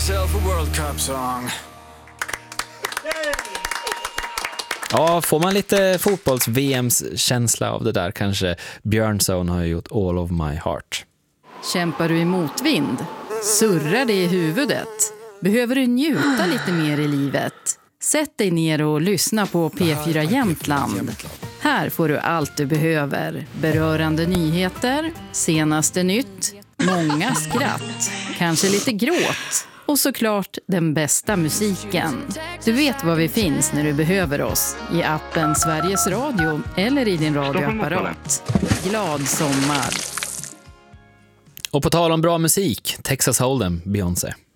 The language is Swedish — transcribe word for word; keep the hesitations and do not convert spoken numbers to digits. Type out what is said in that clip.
myself a World Cup song. Ja, får man lite fotbolls-V M's-känsla av det där kanske. Björnzone har gjort All of My Heart. Kämpar du i motvind? Surrar det i huvudet? Behöver du njuta lite mer i livet? Sätt dig ner och lyssna på P fyra Jämtland. Här får du allt du behöver. Berörande nyheter, senaste nytt, många skratt, kanske lite gråt och såklart den bästa musiken. Du vet var vi finns när du behöver oss. I appen Sveriges Radio eller i din radioapparat. Glad sommar! Och på tal om bra musik, Texas Hold'em, Beyoncé.